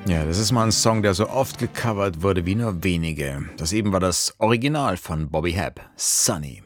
Ja, das ist mal ein Song, der so oft gecovert wurde wie nur wenige. Das eben war das Original von Bobby Hebb, Sunny.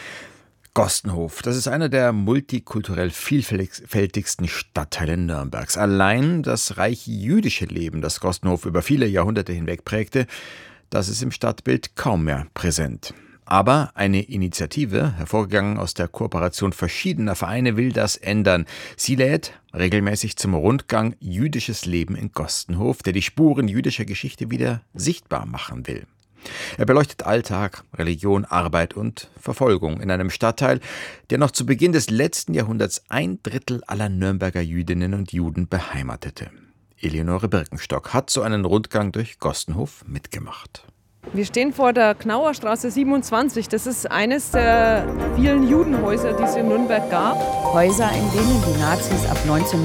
Gostenhof, das ist einer der multikulturell vielfältigsten Stadtteile Nürnbergs. Allein das reiche jüdische Leben, das Gostenhof über viele Jahrhunderte hinweg prägte, das ist im Stadtbild kaum mehr präsent. Aber eine Initiative, hervorgegangen aus der Kooperation verschiedener Vereine, will das ändern. Sie lädt regelmäßig zum Rundgang Jüdisches Leben in Gostenhof, der die Spuren jüdischer Geschichte wieder sichtbar machen will. Er beleuchtet Alltag, Religion, Arbeit und Verfolgung in einem Stadtteil, der noch zu Beginn des letzten Jahrhunderts 1/3 aller Nürnberger Jüdinnen und Juden beheimatete. Eleonore Birkenstock hat so einen Rundgang durch Gostenhof mitgemacht. Wir stehen vor der Knauer Straße 27. Das ist eines der vielen Judenhäuser, die es in Nürnberg gab. Häuser, in denen die Nazis ab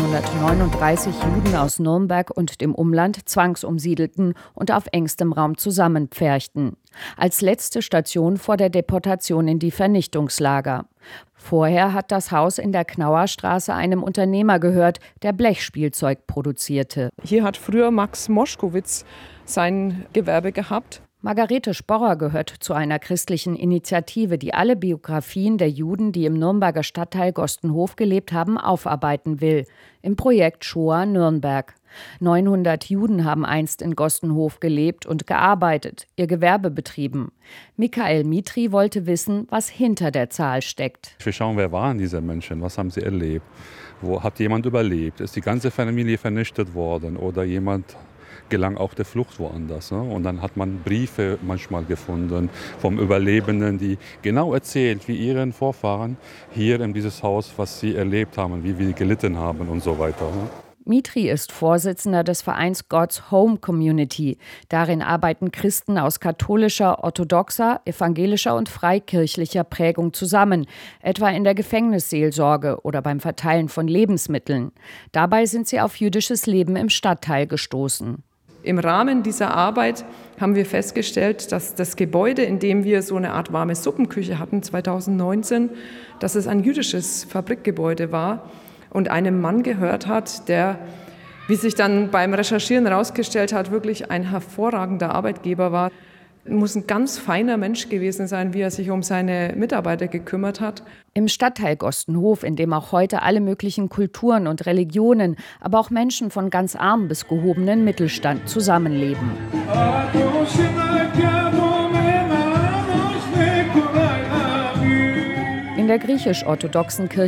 1939 Juden aus Nürnberg und dem Umland zwangsumsiedelten und auf engstem Raum zusammenpferchten. Als letzte Station vor der Deportation in die Vernichtungslager. Vorher hat das Haus in der Knauer Straße einem Unternehmer gehört, der Blechspielzeug produzierte. Hier hat früher Max Moschkowitz sein Gewerbe gehabt. Margarete Sporrer gehört zu einer christlichen Initiative, die alle Biografien der Juden, die im Nürnberger Stadtteil Gostenhof gelebt haben, aufarbeiten will. Im Projekt Shoah Nürnberg. 900 Juden haben einst in Gostenhof gelebt und gearbeitet, ihr Gewerbe betrieben. Michael Mitri wollte wissen, was hinter der Zahl steckt. Wir schauen, wer waren diese Menschen, was haben sie erlebt, wo hat jemand überlebt, ist die ganze Familie vernichtet worden oder jemand gelang auch der Flucht woanders. Ne? Und dann hat man Briefe manchmal gefunden vom Überlebenden, die genau erzählt, wie ihren Vorfahren hier in dieses Haus, was sie erlebt haben, wie wir gelitten haben und so weiter. Ne? Mitri ist Vorsitzender des Vereins God's Home Community. Darin arbeiten Christen aus katholischer, orthodoxer, evangelischer und freikirchlicher Prägung zusammen, etwa in der Gefängnisseelsorge oder beim Verteilen von Lebensmitteln. Dabei sind sie auf jüdisches Leben im Stadtteil gestoßen. Im Rahmen dieser Arbeit haben wir festgestellt, dass das Gebäude, in dem wir so eine Art warme Suppenküche hatten 2019, dass es ein jüdisches Fabrikgebäude war und einem Mann gehört hat, der, wie sich dann beim Recherchieren herausgestellt hat, wirklich ein hervorragender Arbeitgeber war. Muss ein ganz feiner Mensch gewesen sein, wie er sich um seine Mitarbeiter gekümmert hat. Im Stadtteil Gostenhof, in dem auch heute alle möglichen Kulturen und Religionen, aber auch Menschen von ganz arm bis gehobenen Mittelstand zusammenleben. In der griechisch-orthodoxen Kirche